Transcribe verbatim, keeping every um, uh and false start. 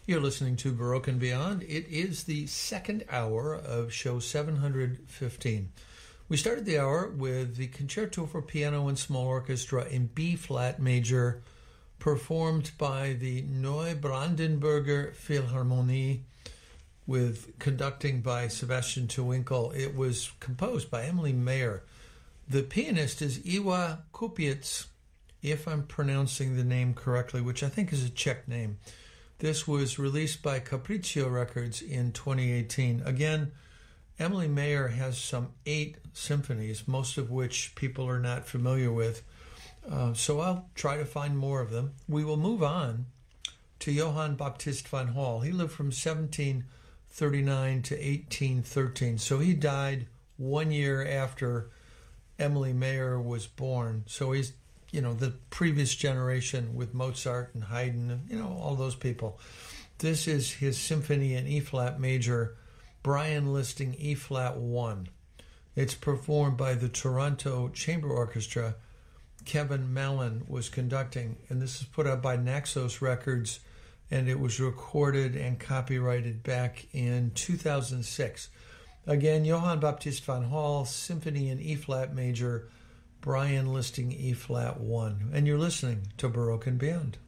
You're listening to Baroque and Beyond. It is the second hour of show seven hundred fifteen. We started the hour with the Concerto for Piano and Small Orchestra in B-flat major, performed by the Neubrandenburger Philharmonie, with conducting by Sebastian Twinkle. It was composed by Emily Mayer. The pianist is Iwa Kupiec, if I'm pronouncing the name correctly, which I think is a Czech name. This was released by Capriccio Records in twenty eighteen. Again, Emily Mayer has some eight symphonies, most of which people are not familiar with. Uh, so I'll try to find more of them. We will move on to Johann Baptist van Hall. He lived from seventeen thirty-nine to eighteen thirteen. So he died one year after Emily Mayer was born. So he's you know, the previous generation with Mozart and Haydn, and, you know, all those people. This is his symphony in E-flat major, Brian Listing E-flat one. It's performed by the Toronto Chamber Orchestra. Kevin Mallon was conducting, and this is put out by Naxos Records, and it was recorded and copyrighted back in two thousand six. Again, Johann Baptist van Hall, symphony in E-flat major, Brian Listing E-flat one. And you're listening to Baroque and Beyond.